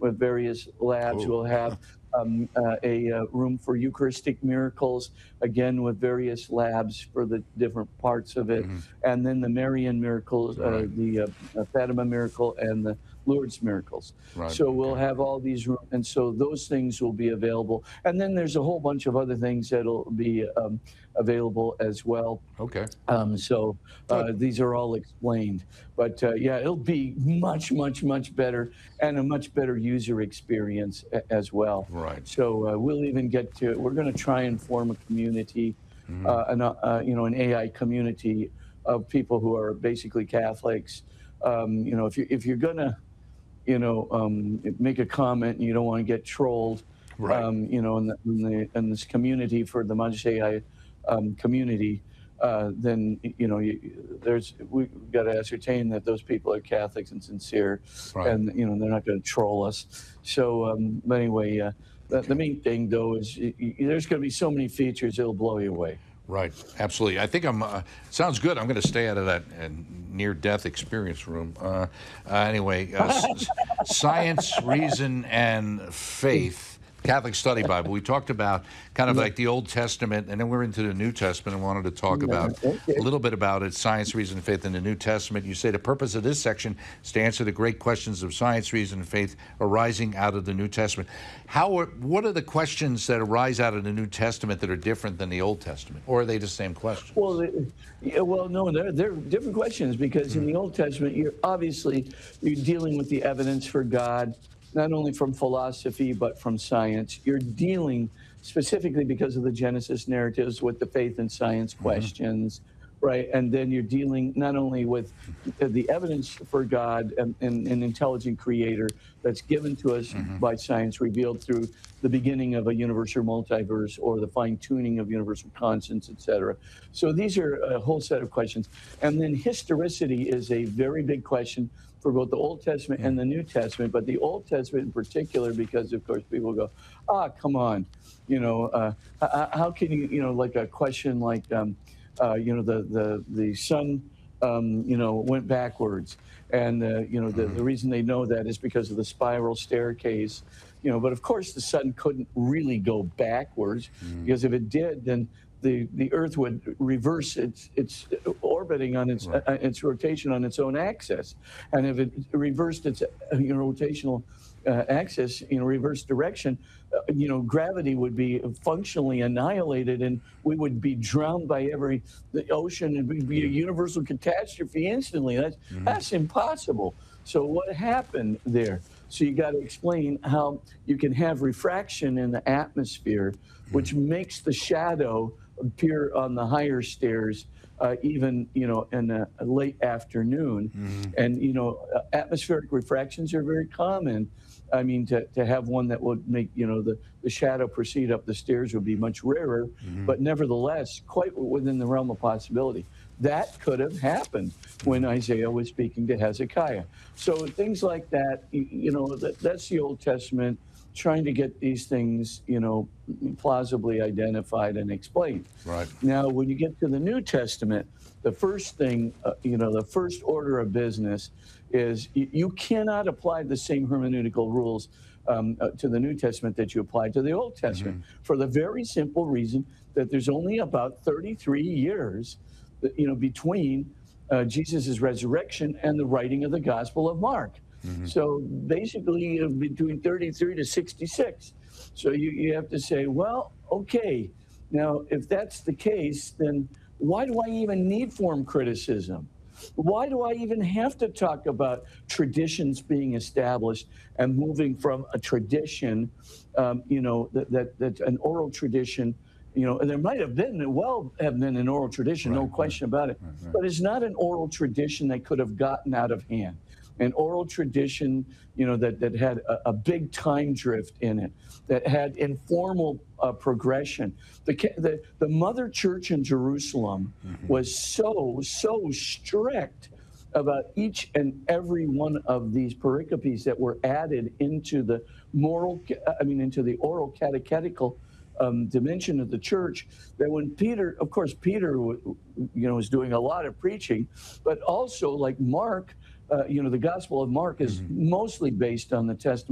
with various labs. Cool. We'll have a room for Eucharistic miracles, again with various labs for the different parts of it, and then the Marian miracles, Right. the Fatima miracle, and the Lourdes miracles. Right. So we'll Okay. have all these rooms, and so those things will be available. And then there's a whole bunch of other things that'll be available as well. Okay. So Good. these are all explained. But yeah, it'll be much, much, much better, and a much better user experience as well. Right. So we'll even get to, we're going to try and form a community, an AI community of people who are basically Catholics. If you're going to, make a comment and you don't want to get trolled, Right. in this community for the Manjus AI community, then we've got to ascertain that those people are Catholics and sincere, Right. and they're not going to troll us. So, but anyway, the main thing though is there's going to be so many features it'll blow you away. Right, absolutely. I think sounds good. I'm going to stay out of that near-death experience room. Anyway, Science, Reason, and Faith, Catholic Study Bible. We talked about kind of like the Old Testament, and then we're into the New Testament and wanted to talk about a little bit about it, Science, Reason, and Faith in the New Testament. You say the purpose of this section is to answer the great questions of science, reason, and faith arising out of the New Testament. What are the questions that arise out of the New Testament that are different than the Old Testament, or are they the same questions? Well, no, they're different questions, because in the Old Testament, you're dealing with the evidence for God, not only from philosophy, but from science. You're dealing specifically, because of the Genesis narratives, with the faith and science questions, right? And then you're dealing not only with the evidence for God and an intelligent creator that's given to us by science, revealed through the beginning of a universal multiverse or the fine-tuning of universal constants, etc. So these are a whole set of questions. And then historicity is a very big question for both the Old Testament and the New Testament, but the Old Testament in particular, because of course people go, come on, how can you, like a question like, the sun, went backwards, and the reason they know that is because of the spiral staircase, but of course the sun couldn't really go backwards, because if it did, then the Earth would reverse its orbiting on its rotation on its own axis, and if it reversed its rotational axis in reverse direction, gravity would be functionally annihilated, and we would be drowned by the ocean, and would be a universal catastrophe instantly. That's impossible. So what happened there? So you got to explain how you can have refraction in the atmosphere, which makes the shadow appear on the higher stairs, even in a late afternoon. And atmospheric refractions are very common. I mean, to have one that would make the shadow proceed up the stairs would be much rarer, but nevertheless quite within the realm of possibility. That could have happened when Isaiah was speaking to Hezekiah. So things like that, that's the Old Testament, trying to get these things, plausibly identified and explained. Right. Now, when you get to the New Testament, the first thing, the first order of business is you cannot apply the same hermeneutical rules to the New Testament that you applied to the Old Testament, for the very simple reason that there's only about 33 years, between Jesus' resurrection and the writing of the Gospel of Mark. So basically between 33 to 66. So you have to say, well, okay, now if that's the case, then why do I even need form criticism? Why do I even have to talk about traditions being established and moving from a tradition, that's an oral tradition, and there might have been, an oral tradition, no question about it, but it's not an oral tradition that could have gotten out of hand. An oral tradition, that had a big time drift in it, that had informal progression. The Mother Church in Jerusalem was so strict about each and every one of these pericopes that were added into the into the oral catechetical dimension of the church, that when Peter was doing a lot of preaching, but also like Mark, the Gospel of Mark is mostly based on the testimony